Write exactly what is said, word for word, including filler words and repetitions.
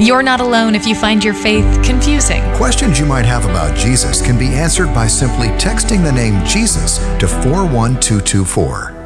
You're not alone if you find your faith confusing. Questions you might have about Jesus can be answered by simply texting the name Jesus to four one two two four.